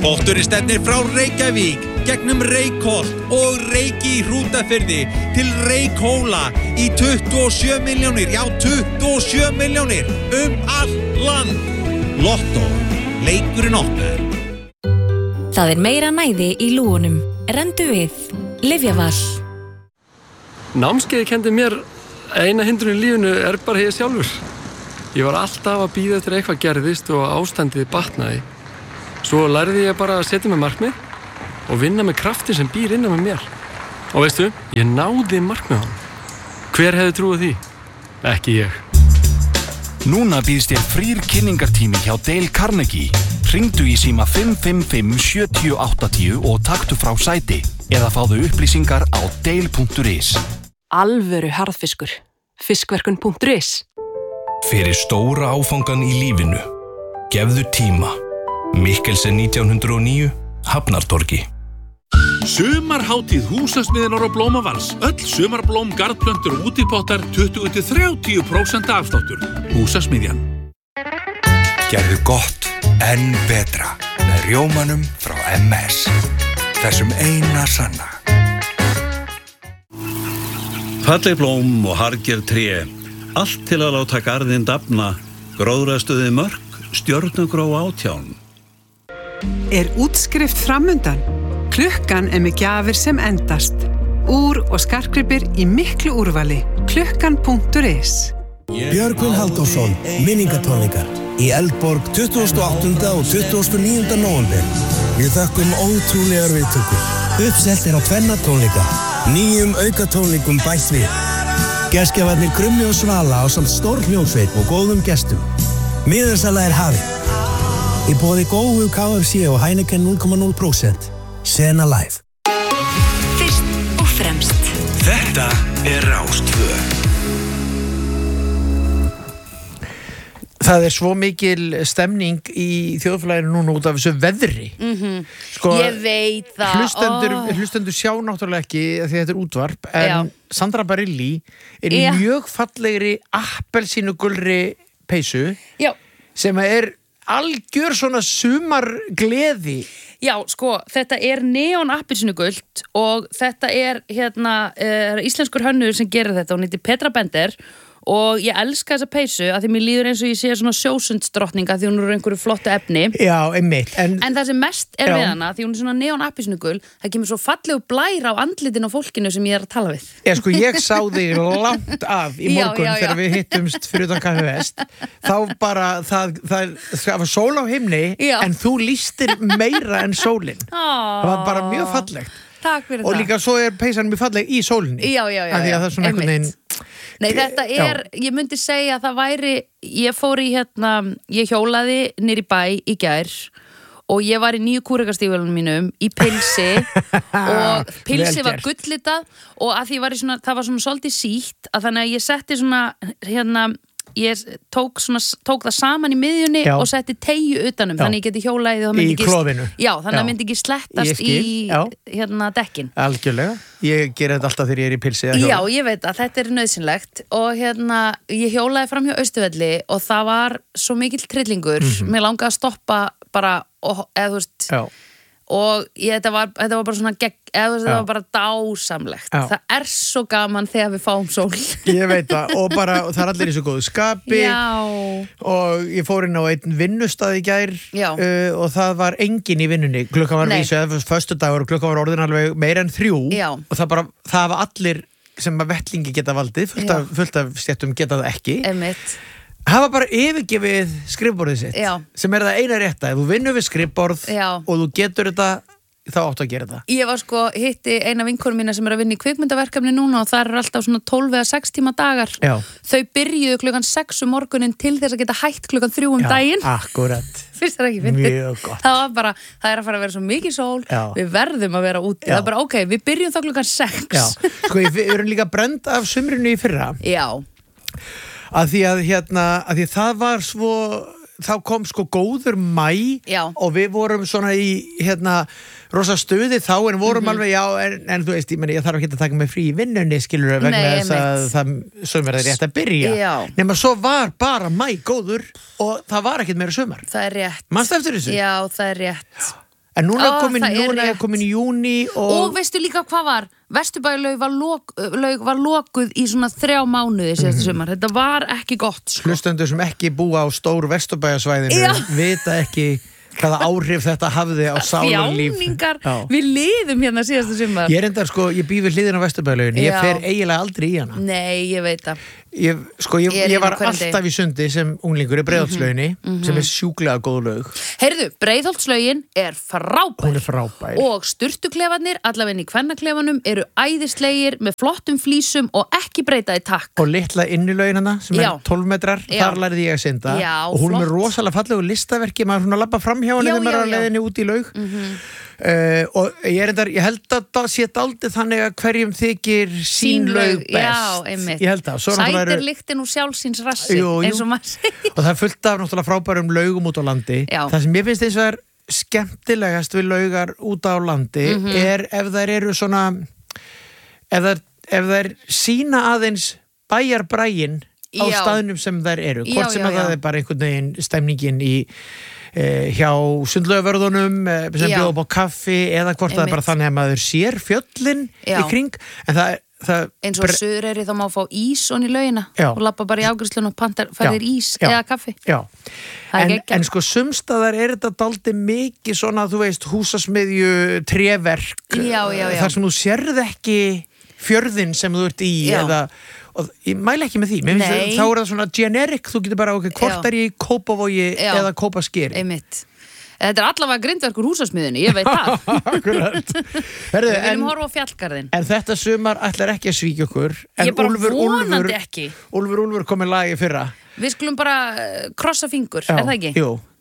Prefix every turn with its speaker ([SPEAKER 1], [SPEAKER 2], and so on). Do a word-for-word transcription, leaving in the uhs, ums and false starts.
[SPEAKER 1] Potturinn stefnir frá Reykjavík, gegnum Reykholt og Reyki í Hrútafirði til Reykhóla í tuttugu og sjö milljónir, já tuttugu og sjö milljónir um allt land. Lotto, leikurinn okkar.
[SPEAKER 2] Það er meira næði í lúgunum. Rendu við. Lyfjaval.
[SPEAKER 3] Námskeiðið kenndi mér að eina hindrun í lífinu er bara ég sjálfur. Ég var alltaf að bíða eftir eitthvað gerðist og ástandið batnaði. Svo lærði ég bara að setja mig markmið og vinna með kraftin sem býr innan með mér. Og veistu, ég náði markmiðan. Hver hefði trúið því? Ekki ég.
[SPEAKER 4] Núna býðst ég frýr kynningartími hjá Dale Carnegie. Hringdu í síma fimm fimm fimm sjö núll átta núll og taktu frá sæti eða fáðu upplýsingar á dale punktur is.
[SPEAKER 5] Alvöru harðfiskur. Fiskverkun punktur is.
[SPEAKER 6] Fyrir stóra áfangan í lífinu. Gefðu tíma. Mikkelsen nítján hundruð og níu, Hafnartorgi.
[SPEAKER 7] Sumarhátíð húsasmiðjunar og blómavals. Öll sumarblóm, garðplöntur og útipottar tuttugu til þrjátíu prósent afsláttur. Húsasmiðjan.
[SPEAKER 8] Gerðu gott enn betra með rjómanum frá M S. Þessum eina sanna.
[SPEAKER 9] Falleg blóm og harðgerð tré. Allt til að láta garðinn dafna. Gróðrastuði mörk, stjörnugró átján.
[SPEAKER 10] Er útskrift framundan? Klukkan er með gjafir sem endast. Úr og skartgripir í miklu úrvali. Klukkan punktur is.
[SPEAKER 11] Björgvin Halldórsson, minningatónleikar í Eldborg tuttugasta og áttunda og tuttugasta og níunda nóvember. Við þökkum ótrúlegar viðtökur. Uppselt er á tvenna tónleika. Nýjum aukatónleikum bætt við. Gestgjafarnir Krummi og Svala ásamt stór hljómsveit og góðum gestum. Miðasala er hafin. Í boði góðu K F C og Heineken núll komma núll prósent. Sena Live.
[SPEAKER 2] Fyrst og fremst.
[SPEAKER 8] Þetta er Rás tvö.
[SPEAKER 12] Það er svo mikil stemning í þjóðfélaginu núna út af þessu veðri.
[SPEAKER 13] Mm-hmm.
[SPEAKER 12] Sko,
[SPEAKER 13] ég veit það.
[SPEAKER 12] Hlustendur,
[SPEAKER 13] oh.
[SPEAKER 12] hlustendur sjá náttúrulega ekki því þetta er útvarp, en
[SPEAKER 13] Já.
[SPEAKER 12] Sandra Barilli er í
[SPEAKER 13] Já.
[SPEAKER 12] mjög fallegri appelsínugulri peysu
[SPEAKER 13] Já.
[SPEAKER 12] sem er algjör svona sumargleði.
[SPEAKER 13] Já, sko, þetta er neon appelsínugult og þetta er hérna er íslenskur hönnur sem gerir þetta og hún heitir Petra Bender og ég elska þessa peysu að því mér líður eins og ég sé svona sjósundsdrottninga því hún er úr einhverju flottu efni.
[SPEAKER 12] Já, einmitt. En,
[SPEAKER 13] en það sem mest er
[SPEAKER 12] Já.
[SPEAKER 13] við hana, því hún er svona neon appelsínugul, það kemur svo fallegu blær á andlitin á fólkinu sem ég er að tala við.
[SPEAKER 12] Já, sko, ég sá þig langt af í morgun
[SPEAKER 13] Já, já, já.
[SPEAKER 12] þegar við hittumst fyrir utan Kaffi Vest. Þá bara, það, það, það var sól á himni,
[SPEAKER 13] Já.
[SPEAKER 12] en þú lýstir meira en sólin.
[SPEAKER 13] Oh.
[SPEAKER 12] Það var bara mjög fallegt.
[SPEAKER 13] Takk fyrir
[SPEAKER 12] Og
[SPEAKER 13] það.
[SPEAKER 12] líka svo er peysan mjög falleg í sólinni.
[SPEAKER 13] Já, já, já.
[SPEAKER 12] Af því
[SPEAKER 13] já.
[SPEAKER 12] að það er svona einhvern veginn...
[SPEAKER 13] Nei, þetta er, ég myndi segja að það væri, ég fór í hérna, ég hjólaði niður í bæ í gær og ég var í nýju kúrekastígvélunum mínum í pilsi og pilsi var gullitað og að því var í svona, það var svona svolítið sítt að þannig að ég setti svona, hérna, ég tók, svona, tók það saman í miðjunni
[SPEAKER 12] Já.
[SPEAKER 13] og setti teygju utanum,
[SPEAKER 12] Já.
[SPEAKER 13] þannig ég geti hjólaðið og
[SPEAKER 12] Í
[SPEAKER 13] myndi
[SPEAKER 12] klofinu.
[SPEAKER 13] ekki, já, þannig
[SPEAKER 12] Já.
[SPEAKER 13] að myndi ekki
[SPEAKER 12] Ég
[SPEAKER 13] slettast
[SPEAKER 12] skil,
[SPEAKER 13] í,
[SPEAKER 12] já.
[SPEAKER 13] hérna, dekkin.
[SPEAKER 12] Algjörlega. Ég ger þetta alltaf þegar ég er í pilsi. að hjóla.
[SPEAKER 13] Já, ég veit að þetta er nöðsynlegt og hérna, ég hjólaði fram hjá Austurvelli og það var svo mikill trillingur,
[SPEAKER 12] Mhm.
[SPEAKER 13] mér langaði að stoppa bara, og, eða þú veist
[SPEAKER 12] Já.
[SPEAKER 13] og ég, þetta, var, þetta var bara svona gegn, eða þú veist,
[SPEAKER 12] Já.
[SPEAKER 13] þetta var bara dásamlegt.
[SPEAKER 12] Já.
[SPEAKER 13] Það er svo gaman þegar við fáum sól.
[SPEAKER 12] Ég veit það, og bara, og það er allir í svo góðu skapi.
[SPEAKER 13] Já.
[SPEAKER 12] Og ég fór inn á einn vinnustað í gær
[SPEAKER 13] Já.
[SPEAKER 12] uh, og það var enginn í vinnunni. Klukkan var
[SPEAKER 13] Nei.
[SPEAKER 12] vísu, eða föstudagur og klukkan var orðin alveg meira en þrjú.
[SPEAKER 13] Já.
[SPEAKER 12] Og það bara, það var allir sem að vettlingi geta valdið, fullt
[SPEAKER 13] Já.
[SPEAKER 12] af, fullt af stjættum geta það ekki.
[SPEAKER 13] Einmitt.
[SPEAKER 12] Hafa bara yfirgefið skrifborðið sitt,
[SPEAKER 13] Já.
[SPEAKER 12] sem er það eina rétta. Ef þú vinnur við skrifborð
[SPEAKER 13] Já.
[SPEAKER 12] og þú getur þetta, þá áttu að gera þetta.
[SPEAKER 13] Ég var sko, hitti eina vinkonum mína sem er að vinna í kvikmyndaverkefni núna og það eru alltaf svona tólf eða sex tíma dagar.
[SPEAKER 12] Já.
[SPEAKER 13] Þau byrjuðu klukkan sex um morgunin til þess að geta hætt klukkan þrjú um
[SPEAKER 12] Já,
[SPEAKER 13] daginn.
[SPEAKER 12] akkurat.
[SPEAKER 13] Fyrst er ekki fyndið.
[SPEAKER 12] Mjög gott.
[SPEAKER 13] Það var bara, það er að fara að vera svo mikið sól,
[SPEAKER 12] Já.
[SPEAKER 13] við verðum að vera úti.
[SPEAKER 12] Já.
[SPEAKER 13] Það er bara, ok, við byrjum þá klukkan sex.
[SPEAKER 12] Já, sko, ég- við erum líka brend af sumrinu í fyrra.
[SPEAKER 13] Já.
[SPEAKER 12] Að því að hérna, að því það var svo, þá kom sko góður mæ
[SPEAKER 13] Já.
[SPEAKER 12] og við vorum svona í hérna rosa stuði þá en vorum
[SPEAKER 13] Mhm.
[SPEAKER 12] alveg já en, en þú veist, ég meni ég þarf ekki að taka mig frí í vinnunni skilur vegna
[SPEAKER 13] Nei,
[SPEAKER 12] þess að það sumar er rétt að byrja
[SPEAKER 13] Já.
[SPEAKER 12] nema svo var bara mæ góður og það var ekkert meira sumar.
[SPEAKER 13] Það er rétt.
[SPEAKER 12] Manstu eftir þessu?
[SPEAKER 13] Já, það er rétt.
[SPEAKER 12] En núna
[SPEAKER 13] Ó,
[SPEAKER 12] er komin,
[SPEAKER 13] það er
[SPEAKER 12] núna er
[SPEAKER 13] rétt.
[SPEAKER 12] komin júní og...
[SPEAKER 13] Og veistu líka hvað var? Vesturbælaug var, lok, laug var lokuð í svona þrjá mánuði síðasta
[SPEAKER 12] Mhm.
[SPEAKER 13] sumar. Þetta var ekki gott, sko.
[SPEAKER 12] Hlustendur sem ekki búa á stór Vesturbæjasvæðinu
[SPEAKER 13] Já.
[SPEAKER 12] vita ekki hvaða áhrif þetta hafði á sálarlíf.
[SPEAKER 13] Þjáningar,
[SPEAKER 12] Já.
[SPEAKER 13] við liðum hérna síðasta sumar.
[SPEAKER 12] Ég er enda, sko, ég bý við hliðina á Vesturbæjalauginni, ég
[SPEAKER 13] Já.
[SPEAKER 12] fer eiginlega aldrei í hana.
[SPEAKER 13] Nei, ég veit það.
[SPEAKER 12] Ég, sko, ég,
[SPEAKER 13] Ég er
[SPEAKER 12] ég var
[SPEAKER 13] hérna á hverjum degi.
[SPEAKER 12] alltaf í sundi sem unglingur í Breiðholtslauginni,
[SPEAKER 13] Mhm, mhm.
[SPEAKER 12] sem er sjúklega góð laug.
[SPEAKER 13] Heyrðu, Breiðholtslaugin er frábær.
[SPEAKER 12] Hún er frábær.
[SPEAKER 13] Og sturtuklefarnir, allavegna í kvennaklefanum, eru æðislegir með flottum flísum og ekki breyta í takk.
[SPEAKER 12] Og litla innilaugina sem
[SPEAKER 13] Já.
[SPEAKER 12] er tólf metrar,
[SPEAKER 13] Já.
[SPEAKER 12] þar lærði ég að synda.
[SPEAKER 13] Já,
[SPEAKER 12] og hún er með
[SPEAKER 13] flott.
[SPEAKER 12] rosalega fallegu listaverki, maður hún að labba fram hjá henni
[SPEAKER 13] Já,
[SPEAKER 12] þegar maður er
[SPEAKER 13] já,
[SPEAKER 12] á
[SPEAKER 13] já.
[SPEAKER 12] leiðinni út í laug.
[SPEAKER 13] Mhm.
[SPEAKER 12] Uh, og ég, er endar, ég held að það sé daldið þannig að hverjum þykir sín laug best.
[SPEAKER 13] Já, einmitt.
[SPEAKER 12] Ég held það. Svo náttúrulega
[SPEAKER 13] Sætir
[SPEAKER 12] eru-
[SPEAKER 13] lyktin úr sjálfsins rassi,
[SPEAKER 12] Jú, jú.
[SPEAKER 13] eins og maður segir.
[SPEAKER 12] og það er fullt af náttúrulega frábærum laugum út á landi.
[SPEAKER 13] Já.
[SPEAKER 12] Það sem ég finnst eins og er skemmtilegast við laugar út á landi
[SPEAKER 13] Mhm.
[SPEAKER 12] er ef þær eru svona ef þær, ef þær sína aðeins bæjarbrægin á
[SPEAKER 13] Já.
[SPEAKER 12] staðnum sem þær eru,
[SPEAKER 13] Já,
[SPEAKER 12] hvort sem
[SPEAKER 13] já,
[SPEAKER 12] að það
[SPEAKER 13] já.
[SPEAKER 12] er bara einhvern veginn stemningin í eh, hjá sundlaugavörðunum eh, sem
[SPEAKER 13] Já.
[SPEAKER 12] bjóða upp á kaffi eða hvort það er
[SPEAKER 13] Einmitt.
[SPEAKER 12] bara þannig að maður sér fjöllin
[SPEAKER 13] Já.
[SPEAKER 12] í kring en það, það
[SPEAKER 13] Eins og Suðureyri þá má fá ís onni í laugina
[SPEAKER 12] Já.
[SPEAKER 13] og lappa bara í ágriðslun og pantar færðir
[SPEAKER 12] Já.
[SPEAKER 13] ís
[SPEAKER 12] Já.
[SPEAKER 13] eða kaffi.
[SPEAKER 12] Já.
[SPEAKER 13] Það er
[SPEAKER 12] En,
[SPEAKER 13] geggjað.
[SPEAKER 12] en sko sumstaðar er þetta daldi mikið svona, þú veist, húsasmiðju tréverk,
[SPEAKER 13] Já, já, já.
[SPEAKER 12] þar sem þú sérð ekki fjörðin sem þú ert í
[SPEAKER 13] Já.
[SPEAKER 12] eða, og ég mæla ekki með því Mér finnst
[SPEAKER 13] Nei.
[SPEAKER 12] það- þá er það svona generic, þú getur bara ok, hvort
[SPEAKER 13] Já.
[SPEAKER 12] er ég í Kópavogi
[SPEAKER 13] Já.
[SPEAKER 12] eða Kópaskeri.
[SPEAKER 13] Einmitt. Þetta er allavega grindverkur húsasmiðunni, ég veit það.
[SPEAKER 12] Akkurat. Herðu,
[SPEAKER 13] Við viljum
[SPEAKER 12] en,
[SPEAKER 13] horfa á fjallgarðin.
[SPEAKER 12] en þetta sumar ætlar ekki að svíkja okkur en
[SPEAKER 13] Ég bara
[SPEAKER 12] Úlfur,
[SPEAKER 13] vonandi
[SPEAKER 12] Úlfur,
[SPEAKER 13] ekki.
[SPEAKER 12] Úlfur Úlfur komið lagi fyrra
[SPEAKER 13] Við skulum bara uh, krossa fingur,
[SPEAKER 12] Já,
[SPEAKER 13] er það ekki?
[SPEAKER 12] Jú,